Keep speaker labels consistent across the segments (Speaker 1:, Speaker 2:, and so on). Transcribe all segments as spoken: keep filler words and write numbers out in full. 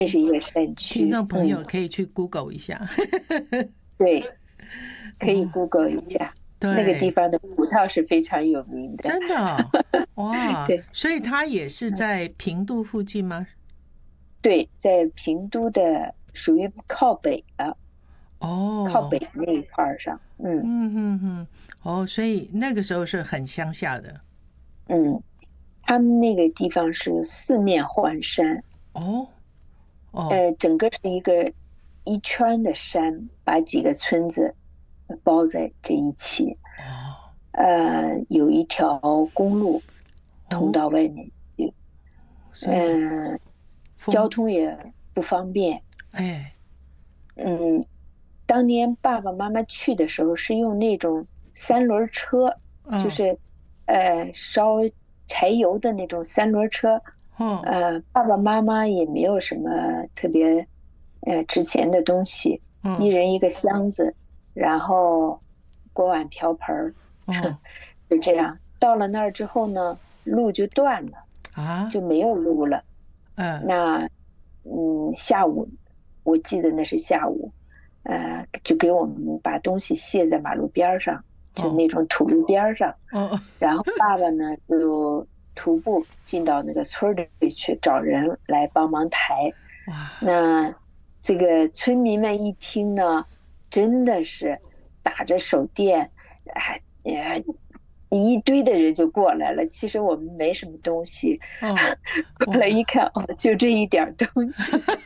Speaker 1: 是一个山区。
Speaker 2: 听众朋友可以去 Google 一下。
Speaker 1: 嗯、对，可以 Google 一下。
Speaker 2: 对，
Speaker 1: 那个地方的葡萄是非常有名的。
Speaker 2: 真的、哦、哇！
Speaker 1: 对，
Speaker 2: 所以它也是在屏都附近吗？
Speaker 1: 对，在屏都的属于靠北的。
Speaker 2: 哦，
Speaker 1: 靠北那一块上。嗯
Speaker 2: 嗯嗯嗯，哦，所以那个时候是很乡下的。
Speaker 1: 嗯，他们那个地方是四面环山。
Speaker 2: 哦哦，
Speaker 1: 呃，整个是一个一圈的山，把几个村子包在这一起。
Speaker 2: 哦，
Speaker 1: 呃，有一条公路通到外面去。嗯、呃，交通也不方便。
Speaker 2: 哎，
Speaker 1: 嗯，当年爸爸妈妈去的时候是用那种三轮车，
Speaker 2: 哦、
Speaker 1: 就是呃烧柴油的那种三轮车。
Speaker 2: 哦，
Speaker 1: 呃，爸爸妈妈也没有什么特别呃值钱的东西，
Speaker 2: 哦、
Speaker 1: 一人一个箱子，然后锅碗瓢盆，
Speaker 2: 哦，
Speaker 1: 就这样。到了那儿之后呢，路就断了，
Speaker 2: 啊，
Speaker 1: 就没有路了。
Speaker 2: 嗯，
Speaker 1: 那嗯，下午我记得那是下午，呃，就给我们把东西卸在马路边上，就那种土路边上。
Speaker 2: 哦，
Speaker 1: 然后爸爸呢就徒步进到那个村里去找人来帮忙抬。
Speaker 2: 哇，
Speaker 1: 那这个村民们一听呢，真的是打着手电，还呃一堆的人就过来了。其实我们没什么东西，
Speaker 2: 哦，
Speaker 1: 过来一看，哦，就这一点东西。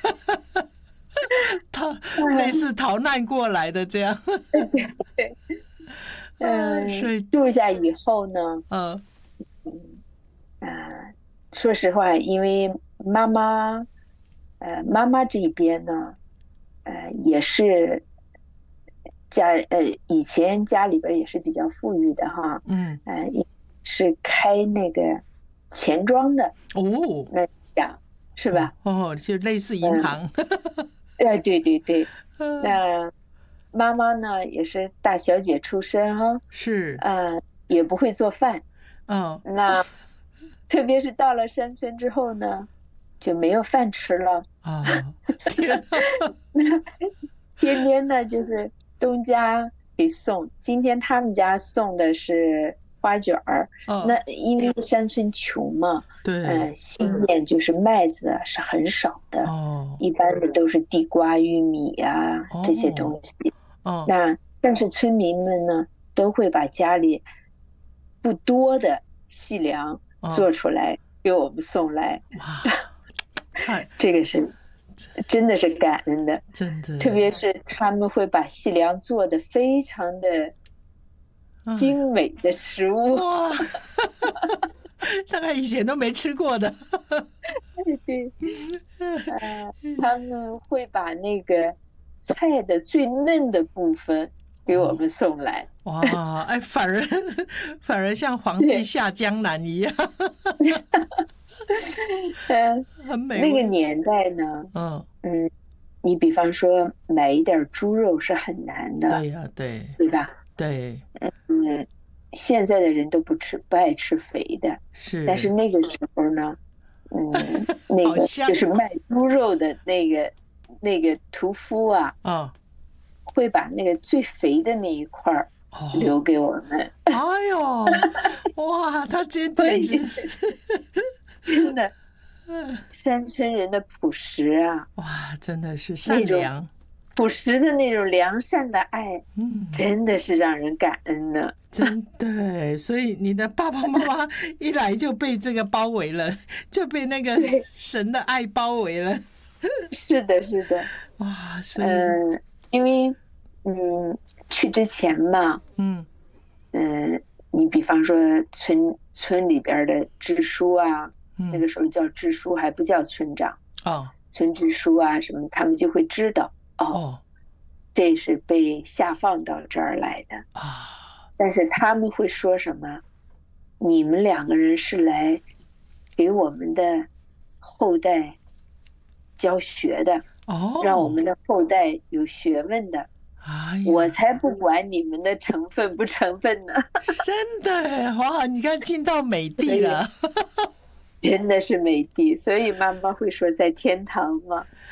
Speaker 2: 逃类似逃难过来的这样。
Speaker 1: 对对，嗯，
Speaker 2: 是
Speaker 1: 住下以后呢，
Speaker 2: 嗯
Speaker 1: 嗯啊，说实话，因为妈妈，呃，妈妈这边呢，呃，也是家，呃，以前家里边也是比较富裕的哈。
Speaker 2: 嗯，
Speaker 1: 呃，是开那个钱庄的。
Speaker 2: 哦，
Speaker 1: 那想是吧？
Speaker 2: 哦，就类似银
Speaker 1: 嗯，
Speaker 2: 行。
Speaker 1: 呃，对对对。那妈妈呢，也是大小姐出身哈。
Speaker 2: 是，
Speaker 1: 呃，也不会做饭。
Speaker 2: 嗯，
Speaker 1: 那特别是到了山村之后呢，就没有饭吃了。
Speaker 2: 啊，天啊，
Speaker 1: 天天呢就是东家给送。今天他们家送的是花卷儿。
Speaker 2: 哦，
Speaker 1: 那因为山村穷嘛，
Speaker 2: 对，
Speaker 1: 嗯，西面就是麦子是很少的，
Speaker 2: 哦，
Speaker 1: 一般的都是地瓜、玉米啊这些
Speaker 2: 哦，
Speaker 1: 东西。
Speaker 2: 哦，
Speaker 1: 那但是村民们呢，都会把家里不多的细粮
Speaker 2: 哦，
Speaker 1: 做出来给我们送来。
Speaker 2: 哇，太
Speaker 1: 这个是真的是感恩的。
Speaker 2: 真的，
Speaker 1: 特别是他们会把细粮做的非常的精美的食物。
Speaker 2: 哇，大概以前都没吃过的。
Speaker 1: 对，呃，他们会把那个菜的最嫩的部分给我们送来。
Speaker 2: 哇，哎，反而反而像皇帝下江南一样。
Speaker 1: 嗯，
Speaker 2: 很美
Speaker 1: 那个年代呢，
Speaker 2: 嗯
Speaker 1: 嗯，你比方说买一点猪肉是很难的，
Speaker 2: 对呀、啊，对
Speaker 1: 对吧？
Speaker 2: 对，
Speaker 1: 嗯，现在的人都不吃不爱吃肥的，
Speaker 2: 是，
Speaker 1: 但是那个时候呢，嗯，那个就是卖猪肉的那个那个屠夫啊，
Speaker 2: 哦，
Speaker 1: 会把那个最肥的那一块儿留给我们。
Speaker 2: 哎呦，哇，他简简直
Speaker 1: 真的，山村人的朴实啊，
Speaker 2: 哇，真的是善良，
Speaker 1: 朴实的那种良善的爱，
Speaker 2: 嗯，
Speaker 1: 真的是让人感恩的。
Speaker 2: 真的，所以你的爸爸妈妈一来就被这个包围了，就被那个神的爱包围了。
Speaker 1: 是的，是的，
Speaker 2: 哇，所以，
Speaker 1: 嗯、呃，因为嗯，去之前嘛，
Speaker 2: 嗯
Speaker 1: 嗯、呃，你比方说村村里边的支书啊。
Speaker 2: 嗯、
Speaker 1: 那个时候叫支书，还不叫村长。
Speaker 2: 哦，
Speaker 1: 村支书啊什么，他们就会知道哦，
Speaker 2: 哦
Speaker 1: 这是被下放到这儿来的
Speaker 2: 啊。
Speaker 1: 但是他们会说什么？你们两个人是来给我们的后代教学的，
Speaker 2: 哦，
Speaker 1: 让我们的后代有学问的。
Speaker 2: 哎，
Speaker 1: 我才不管你们的成分不成分呢！
Speaker 2: 真的哇，你看进到美地了。
Speaker 1: 真的是美帝，所以妈妈会说在天堂嘛。